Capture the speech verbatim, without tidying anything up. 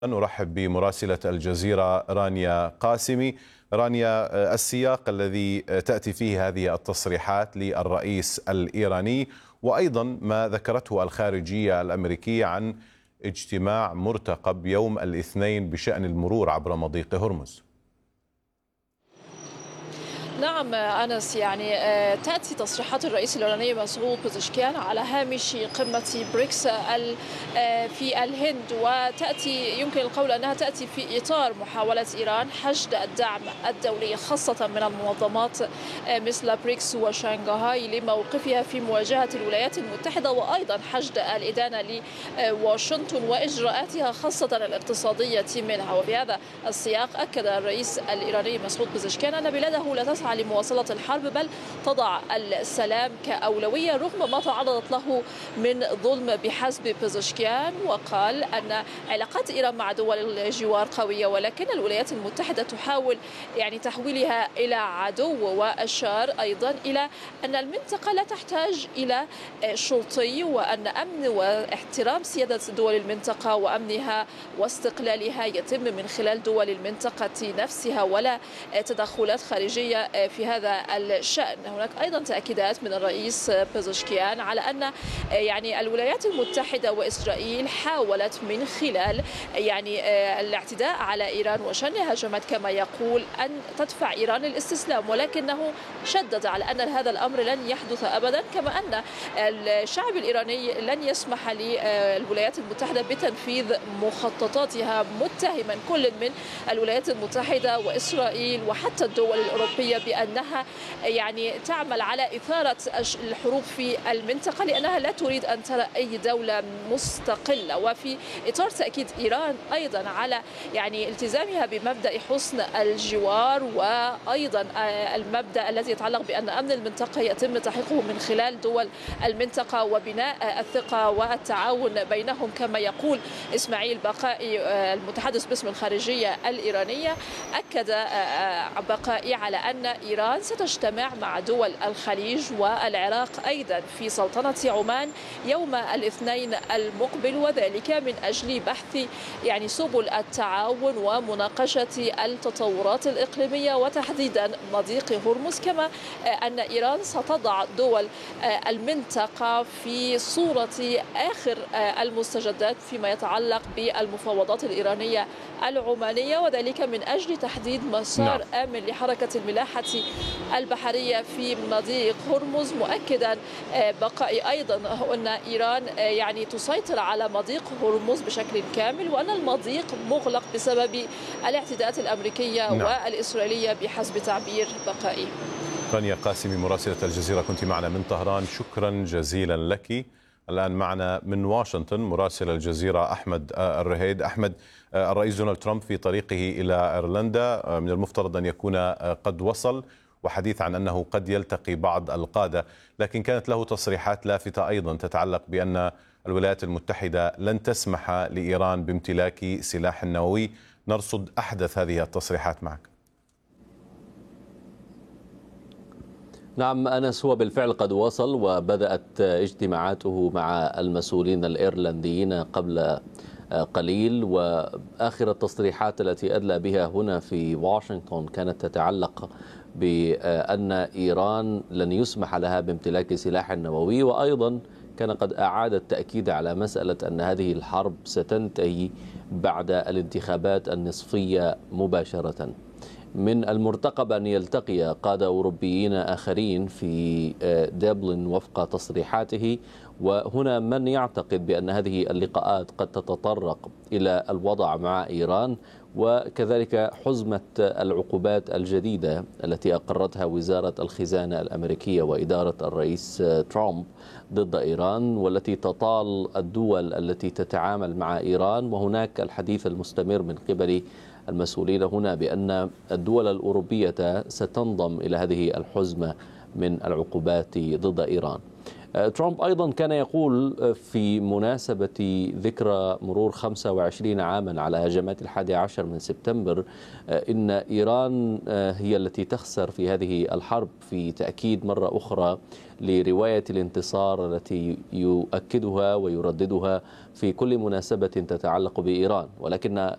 نرحب بمراسلة الجزيرة رانيا قاسمي. رانيا، السياق الذي تأتي فيه هذه التصريحات للرئيس الإيراني وأيضا ما ذكرته الخارجية الأمريكية عن اجتماع مرتقب يوم الاثنين بشأن المرور عبر مضيق هرمز. نعم أنس، يعني تأتي تصريحات الرئيس الإيراني مسعود بزشكيان على هامش قمة بريكس في الهند، وتأتي يمكن القول أنها تأتي في إطار محاولة إيران حشد الدعم الدولي خاصة من المنظمات مثل بريكس وشنغهاي لموقفها في مواجهة الولايات المتحدة، وأيضا حشد الإدانة لواشنطن وإجراءاتها خاصة الاقتصادية منها. وفي هذا السياق أكد الرئيس الإيراني مسعود بزشكيان أن بلاده لا تسعى لمواصلة الحرب بل تضع السلام كأولوية رغم ما تعرضت له من ظلم بحسب بزشكيان. وقال أن علاقات إيران مع دول الجوار قوية، ولكن الولايات المتحدة تحاول يعني تحويلها إلى عدو. وأشار أيضا إلى أن المنطقة لا تحتاج إلى شرطي، وأن أمن واحترام سيادة دول المنطقة وأمنها واستقلالها يتم من خلال دول المنطقة نفسها ولا تدخلات خارجية في هذا الشأن. هناك أيضا تأكيدات من الرئيس بزشكيان على أن يعني الولايات المتحدة وإسرائيل حاولت من خلال يعني الاعتداء على إيران وشن هجمات كما يقول أن تدفع إيران للاستسلام، ولكنه شدد على أن هذا الأمر لن يحدث أبدا، كما أن الشعب الإيراني لن يسمح للولايات المتحدة بتنفيذ مخططاتها، متهما كل من الولايات المتحدة وإسرائيل وحتى الدول الأوروبية بأنها يعني تعمل على إثارة الحروب في المنطقة لأنها لا تريد أن ترى أي دولة مستقلة. وفي إطار تأكيد إيران أيضا على يعني التزامها بمبدأ حسن الجوار، وأيضا المبدأ الذي يتعلق بأن أمن المنطقة يتم تحقيقه من خلال دول المنطقة وبناء الثقة والتعاون بينهم، كما يقول إسماعيل بقائي المتحدث باسم الخارجية الإيرانية. أكد بقائي على أن إيران ستجتمع مع دول الخليج والعراق أيضا في سلطنة عمان يوم الاثنين المقبل، وذلك من أجل بحث يعني سبل التعاون ومناقشة التطورات الإقليمية وتحديدا مضيق هرمز، كما أن إيران ستضع دول المنطقة في صورة آخر المستجدات فيما يتعلق بالمفاوضات الإيرانية العمانية، وذلك من أجل تحديد مسار نعم. آمن لحركة الملاحة البحرية في مضيق هرمز، مؤكدا بقائي أيضا أن إيران يعني تسيطر على مضيق هرمز بشكل كامل، وأن المضيق مغلق بسبب الاعتداءات الأمريكية نعم. والإسرائيلية بحسب تعبير بقائي. رانيا قاسمي مراسلة الجزيرة كنت معنا من طهران، شكرا جزيلا لك. الآن معنا من واشنطن مراسل الجزيرة أحمد الرهيد. أحمد، الرئيس دونالد ترامب في طريقه إلى إيرلندا من المفترض أن يكون قد وصل، وحديث عن أنه قد يلتقي بعض القادة، لكن كانت له تصريحات لافتة أيضا تتعلق بأن الولايات المتحدة لن تسمح لإيران بامتلاك سلاح نووي. نرصد أحدث هذه التصريحات معك. نعم أنس، هو بالفعل قد وصل وبدأت اجتماعاته مع المسؤولين الإيرلنديين قبل قليل، وآخر التصريحات التي أدلى بها هنا في واشنطن كانت تتعلق بأن إيران لن يسمح لها بامتلاك سلاح نووي، وأيضا كان قد أعاد التأكيد على مسألة أن هذه الحرب ستنتهي بعد الانتخابات النصفية مباشرة. من المرتقب أن يلتقي قادة أوروبيين آخرين في دبلن وفق تصريحاته، وهنا من يعتقد بأن هذه اللقاءات قد تتطرق إلى الوضع مع إيران وكذلك حزمة العقوبات الجديدة التي أقرتها وزارة الخزانة الأمريكية وإدارة الرئيس ترامب ضد إيران، والتي تطال الدول التي تتعامل مع إيران. وهناك الحديث المستمر من قبل المسؤولين هنا بأن الدول الأوروبية ستنضم إلى هذه الحزمة من العقوبات ضد إيران. ترامب أيضا كان يقول في مناسبة ذكرى مرور خمسة وعشرين عاما على هجمات الحادي عشر من سبتمبر إن إيران هي التي تخسر في هذه الحرب، في تأكيد مرة أخرى لرواية الانتصار التي يؤكدها ويرددها في كل مناسبة تتعلق بإيران. ولكن